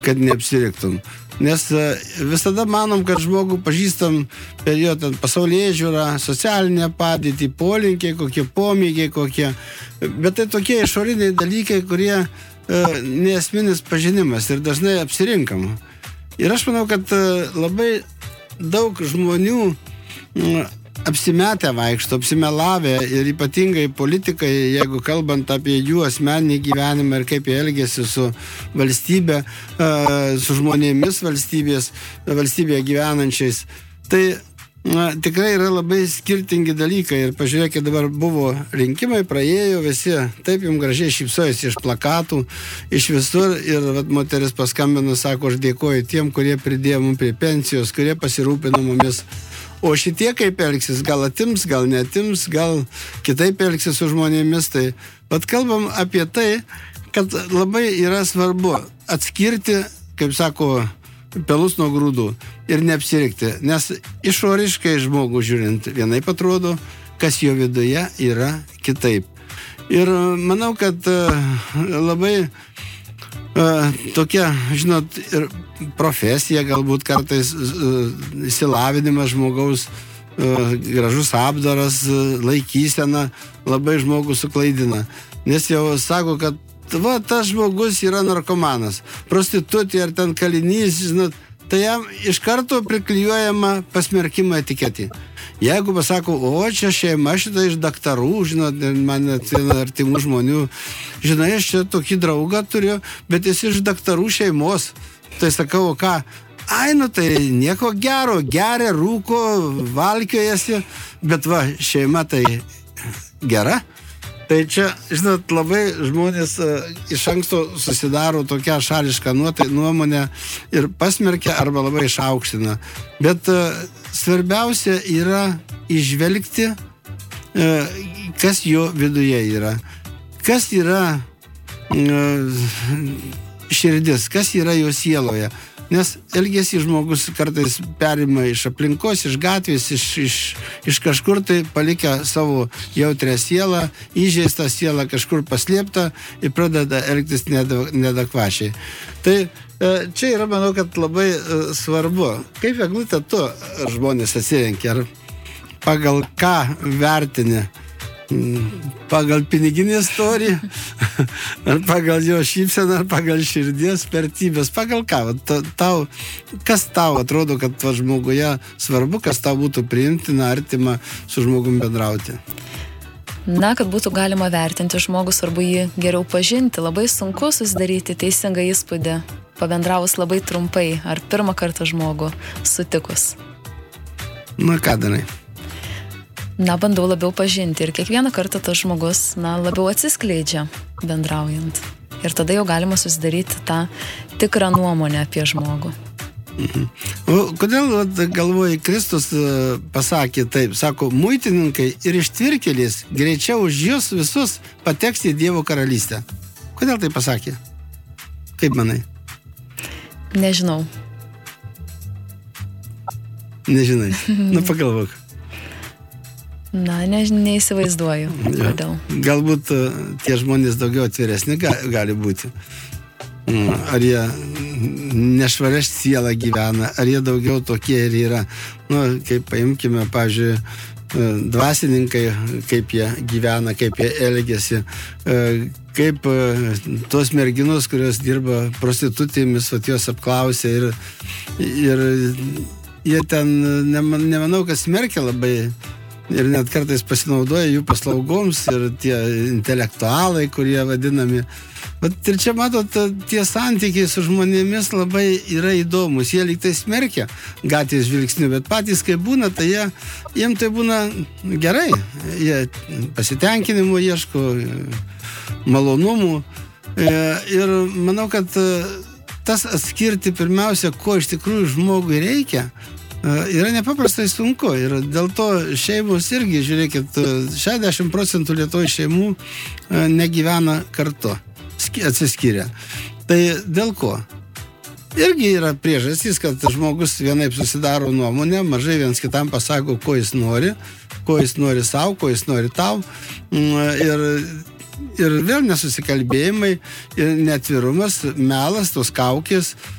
kad neapsiriktum. Nes visada manom, kad žmogų pažįstam per jo pasaulyje žiūrą, socialinę padėtį, polinkiai, kokie pomėgiai, kokie. Bet tai tokie išoriniai dalykai, kurie neesminis pažinimas ir dažnai apsirinkam. Ir aš manau, kad labai daug žmonių apsimetę vaikšto, apsimelavę ir ypatingai politikai, jeigu kalbant apie jų asmeninį gyvenimą ir kaip jie elgiasi su valstybė, su žmonėmis valstybėje gyvenančiais, tai tikrai yra labai skirtingi dalykai. Ir pažiūrėkit, dabar buvo rinkimai, praėjo visi, taip jums gražiai šypsojasi iš plakatų, iš visur, ir moteris paskambino, sako, aš dėkoju tiem, kurie pridėjo mums prie pensijos, kurie pasirūpino mumis. O šitie kaip elgsis, gal atims, gal netims, gal kitaip elgsis su žmonėmis. Tai kalbam apie tai, kad labai yra svarbu atskirti, kaip sako, pelus nuo grūdų ir neapsirikti. Nes išoriškai žmogų žiūrint vienaip atrodo, kas jo viduje yra kitaip. Ir manau, kad labai tokia, žinot, ir profesija, galbūt kartais išsilavinimas žmogaus, gražus apdaras, laikysena labai žmogų suklaidina. Nes jau sako, kad tas žmogus yra narkomanas, prostitutė ar ten kalinys, žinot, tai jam iš karto priklijuojama pasmerkimo etiketė. Jeigu pasako, o čia šeima šitą iš daktarų, žinot, man artimų žmonių, žinai, aš čia tokį draugą turiu, bet jis iš daktarų šeimos. Tai sakau, ką? Ai, tai nieko gero, geria, rūko, valkiojasi, bet šeima tai gera. Tai čia, žinot, labai žmonės iš anksto susidaro tokią šališką nuomonę ir pasmerkia arba labai išaukština. Bet svarbiausia yra įžvelgti, kas jo viduje yra. Kas yra širdis, kas yra jo sieloje. Nes elgesį žmogus kartais perima iš aplinkos, iš gatvės, iš kažkur tai palikę savo jautrią sielą, įžeistą sielą kažkur paslėptą ir pradeda elgtis neadekvačiai. Tai čia yra, manau, kad labai svarbu. Kaip Eglute tu žmonės atsirenkia? Ar pagal ką vertini? Pagal piniginį istoriją, ar pagal jo šypseną, ar pagal širdies vertybės, pagal ką? Kas tau atrodo, kad žmoguje svarbu, kas tau būtų priimtina, artima su žmogum bendrauti? Na, kad būtų galima vertinti žmogų, svarbu jį geriau pažinti. Labai sunku susidaryti teisingą įspūdį, pabendravus labai trumpai, ar pirmą kartą žmogų sutikus. Na, ką darai? Na, bandau labiau pažinti ir kiekvieną kartą tas žmogus, labiau atsiskleidžia bendraujant. Ir tada jau galima susidaryti tą tikrą nuomonę apie žmogų. O kodėl, galvoji, Kristus pasakė taip, sako, muitininkai ir ištvirkėlės greičiau už jūs visus pateks į Dievo karalystę. Kodėl tai pasakė? Kaip manai? Nežinau. Nežinai. Pagalvok. Na, neįsivaizduoju. Kodėl. Galbūt tie žmonės daugiau atviresni gali būti. Ar jie nešvaria siela gyvena, ar jie daugiau tokie ir yra. Kaip paimkime, pavyzdžiui, dvasininkai, kaip jie gyvena, kaip jie elgiasi, kaip tos merginos, kurios dirba prostitutėmis, jos apklausė ir jie ten, nemanau, kad smerkia labai ir net kartais pasinaudoja jų paslaugoms ir tie intelektualai, kurie vadinami. Bet ir čia, matot, tie santykiai su žmonėmis labai yra įdomus. Jie lyg tai smerkia gatvės žvilgsniu, bet patys, kai būna, tai jiem tai būna gerai. Jie pasitenkinimo ieško, malonumų. Ir manau, kad tas atskirti pirmiausia, ko iš tikrųjų žmogui reikia, yra nepaprastai sunku. Ir dėl to šeimos irgi, žiūrėkit, 60% Lietuvoje šeimų negyvena kartu, atsiskiria. Tai dėl ko? Irgi yra priežastys, kad žmogus vienaip susidaro nuomonę, mažai viens kitam pasako, ko jis nori savo, ko jis nori tau. Ir ir vėl nesusikalbėjimai, ir neatvirumas, melas, tos kaukės.